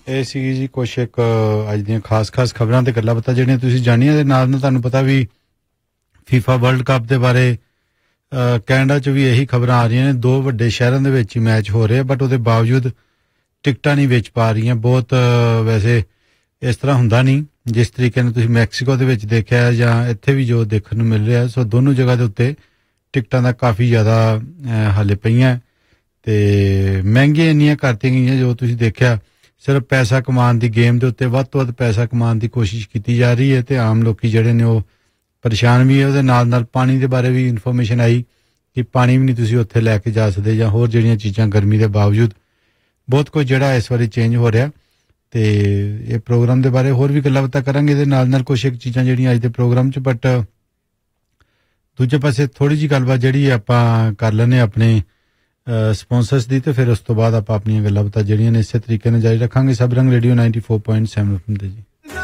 ਇਹ ਸੀ ਜੀ ਕੁਛ ਇੱਕ ਅੱਜ ਦੀਆਂ ਖਾਸ ਖਬਰਾਂ ਤੇ ਗੱਲਾਂ ਬਾਤਾਂ ਜਿਹੜੀਆਂ ਤੁਸੀਂ ਜਾਣੀਆਂ ਦੇ ਨਾਲ ਤੁਹਾਨੂੰ ਪਤਾ ਵੀ FIFA ਵਰਲਡ ਕੱਪ ਦੇ ਬਾਰੇ ਕੈਨੇਡਾ 'ਚ ਵੀ ਇਹੀ ਖਬਰਾਂ ਆ ਰਹੀਆਂ ਨੇ ਦੋ ਵੱਡੇ ਸ਼ਹਿਰਾਂ ਦੇ ਵਿੱਚ ਹੀ ਮੈਚ ਹੋ ਰਹੇ ਬਟ ਉਹਦੇ ਬਾਵਜੂਦ ਟਿਕਟਾਂ ਨਹੀਂ ਵੇਚ ਪਾ ਰਹੀਆਂ ਬਹੁਤ ਵੈਸੇ ਇਸ ਤਰ੍ਹਾਂ ਹੁੰਦਾ ਨਹੀਂ ਜਿਸ ਤਰੀਕੇ ਨਾਲ ਤੁਸੀਂ ਮੈਕਸੀਕੋ ਦੇ ਵਿੱਚ ਦੇਖਿਆ ਜਾਂ ਇੱਥੇ ਵੀ ਜੋ ਦੇਖਣ ਨੂੰ ਮਿਲ ਰਿਹਾ ਸੋ ਦੋਨੋਂ ਜਗ੍ਹਾ ਦੇ ਉੱਤੇ ਟਿਕਟਾਂ ਦਾ ਕਾਫੀ ਜ਼ਿਆਦਾ ਹਾਲੇ ਪਈਆਂ ਤੇ ਮਹਿੰਗੀਆਂ ਇੰਨੀਆਂ ਕਰਤੀਆਂ ਗਈਆਂ ਜੋ ਤੁਸੀਂ ਦੇਖਿਆ ਸਿਰਫ ਪੈਸਾ ਕਮਾਉਣ ਦੀ ਗੇਮ ਦੇ ਉੱਤੇ ਵੱਧ ਤੋਂ ਵੱਧ ਪੈਸਾ ਕਮਾਉਣ ਦੀ ਕੋਸ਼ਿਸ਼ ਕੀਤੀ ਜਾ ਰਹੀ ਹੈ ਤੇ ਆਮ ਲੋਕੀ ਜਿਹੜੇ ਨੇ ਉਹ ਪਰੇਸ਼ਾਨ ਵੀ ਹੈ ਉਹਦੇ ਨਾਲ ਪਾਣੀ ਦੇ ਬਾਰੇ ਵੀ ਇਨਫੋਰਮੇਸ਼ਨ ਆਈ ਕਿ ਪਾਣੀ ਵੀ ਨਹੀਂ ਤੁਸੀਂ ਉੱਥੇ ਲੈ ਕੇ ਜਾ ਸਕਦੇ ਜਾਂ ਹੋਰ ਜਿਹੜੀਆਂ ਚੀਜ਼ਾਂ ਗਰਮੀ ਦੇ ਬਾਵਜੂਦ ਬਹੁਤ ਕੁਝ ਜਿਹੜਾ ਇਸ ਵਾਰੀ ਚੇਂਜ ਹੋ ਰਿਹਾ ਤੇ ਇਹ ਪ੍ਰੋਗਰਾਮ ਦੇ ਬਾਰੇ ਹੋਰ ਵੀ ਗੱਲਾਂ ਬਾਤਾਂ ਕਰਾਂਗੇ ਇਹਦੇ ਨਾਲ ਕੁਝ ਇੱਕ ਚੀਜ਼ਾਂ ਜਿਹੜੀਆਂ ਅੱਜ ਦੇ ਪ੍ਰੋਗਰਾਮ 'ਚ ਬਟ ਦੂਜੇ ਪਾਸੇ ਥੋੜੀ ਜਿਹੀ ਗੱਲਬਾਤ ਜਿਹੜੀ ਆਪਾਂ ਕਰ ਲੈਣੇ ਆਪਣੇ ਸਪਾਂਸਰਸ ਦੀ ਤੇ ਫਿਰ ਉਸ ਤੋਂ ਬਾਅਦ ਆਪਾਂ ਆਪਣੀਆਂ ਗੱਲਾਂ ਬਾਤਾਂ ਜਿਹੜੀਆਂ ਨੇ ਇਸੇ ਤਰੀਕੇ ਨਾਲ ਜਾਰੀ ਰੱਖਾਂਗੇ ਸਬਰੰਗ ਰੇਡੀਓ 94.7 FM ਤੇ ਜੀ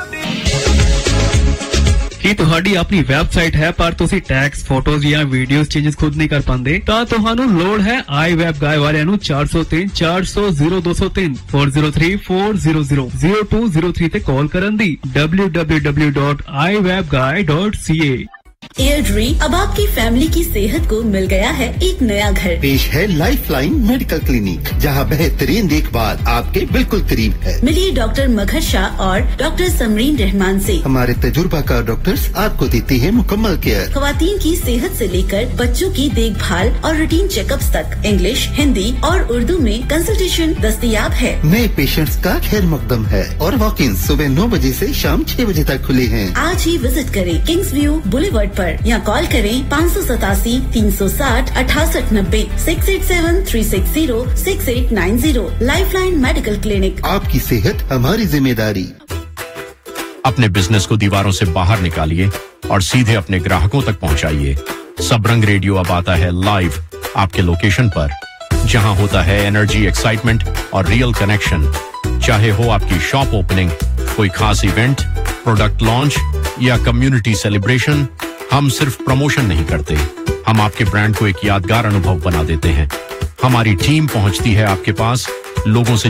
ਕੀ ਤੁਹਾਡੀ ਆਪਣੀ ਵੈਬਸਾਈਟ ਹੈ ਪਰ ਤੁਸੀਂ ਟੈਕਸਟ ਫੋਟੋਜ਼ ਜਾਂ ਵੀਡੀਓਜ਼ ਚੇਂਜਸ ਖੁਦ ਨਹੀਂ ਕਰ ਪਾਉਂਦੇ ਤਾਂ ਤੁਹਾਨੂੰ ਲੋੜ ਹੈ iWeb Guy ਵਾਲਿਆਂ ਨੂੰ 403 400 0203 403 400 0203 ਤੇ ਕਾਲ ਕਰਨ ਦੀ www.iwebguy.ca एयरड्रीम अब आपकी फैमिली की सेहत को मिल गया है एक नया घर। पेश है लाइफलाइन मेडिकल क्लिनिक जहां बेहतरीन देखभाल आपके बिल्कुल करीब है। मिलिए डॉक्टर मगर शाह और डॉक्टर समरीन रहमान से। हमारे तजुर्बाकार डॉक्टर्स आपको देते हैं मुकम्मल केयर। खवातीन की सेहत से लेकर बच्चों की देखभाल और रूटीन चेकअप्स तक इंग्लिश हिंदी और उर्दू में कंसल्टेशन दस्तयाब है। नए पेशेंट्स का खैर मकदम है और वॉक इन सुबह 9 बजे से शाम 6 बजे तक खुले हैं। आज ही विजिट करें किंग्स व्यू बुलेवर्ड पर या कॉल करें 587 360 6890 687 360 6890। Lifeline medical clinic. आपकी सेहत हमारी जिम्मेदारी। अपने बिजनेस को दीवारों से बाहर निकालिए और सीधे अपने ग्राहकों तक पहुंचाइए। सबरंग रेडियो अब आता है लाइव आपके लोकेशन पर जहां होता है एनर्जी एक्साइटमेंट और रियल कनेक्शन। चाहे हो आपकी शॉप ओपनिंग कोई खास इवेंट प्रोडक्ट लॉन्च या कम्युनिटी सेलिब्रेशन हम सिर्फ प्रमोशन नहीं करते हम आपके ब्रांड को एक यादगार अनुभव बना देते हैं। हमारी टीम पहुंचती है आपके पास लोगों से